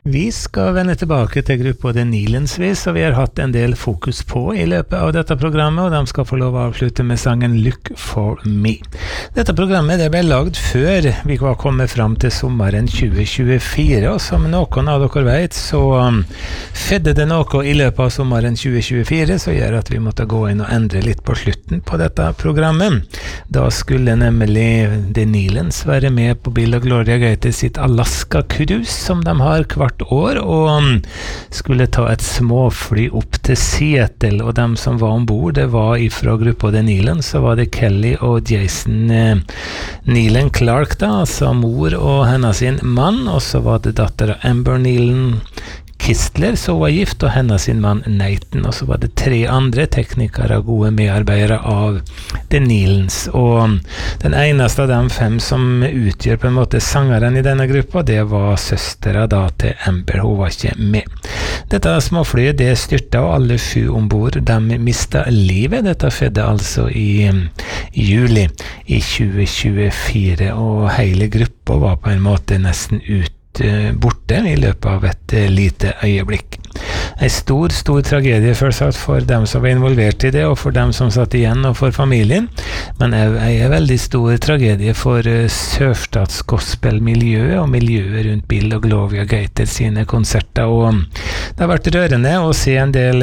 Vi skal vende tilbake til gruppa The Nilensvis, og vi har hatt en del fokus på i løpet av dette programmet, og de skal få lov å avslutte med sangen Look for Me. Dette programmet det ble lagd før vi var kommet fram til sommeren 2024, og som noen av dere vet, så fedde det noe i løpet av sommeren 2024, så gjør at vi måtte gå inn og endre litt på slutten på dette programmet. Da skulle nemlig The Nilens være med på Bill og Gloria Gaynor sitt Alaska-cruise, som de har hvert år, og skulle ta et småfly opp til Seattle, og dem som var ombord, det var ifra gruppa The Nilens, så var det Kelly og Jason Nealon Clark da, altså mor og hennes sin mann, og så var det datteren Amber Nealon Kistler, så var gift, og hennes sin mann Nathan, og så var det 3 andre teknikere og gode medarbeidere av The Nilens, og den eneste av dem 5 som utgjør på en måte sangeren i denne gruppa, det var søstera da til Amber, hun var ikke med. Dette småflyet, det styrte, og alle 7 ombord, de mistet livet. Dette skjedde altså i juli i 2024, og hele gruppa var på en måte nesten borte i løpet av et lite øyeblikk. En stor tragedie for dem som var involvert i det, og for dem som satt igjen, og for familien, men en veldig stor tragedie for sørstatsgospelmiljøet og miljøet rundt Bill og Gloria Gaynor sine konserter, og det har vært rørende å se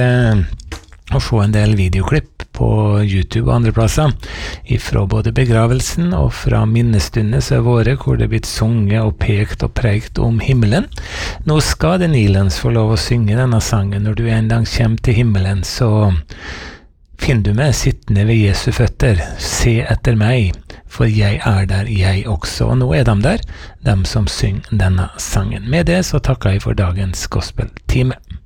og få en del videoklipp på YouTube og andre plasser ifra både begravelsen og fra minnestunder som våre, hvor det er blitt sunget og pekt og prekt om himmelen. Nå skal The Nilens få lov å synge denne sangen. Når du en dag kommer til himmelen, så finner du meg sittende ved Jesu føtter. Se etter meg, for jeg er der, jeg også. Og nå er de der, de som synger denne sangen. Med det så takker jeg for dagens gospeltime.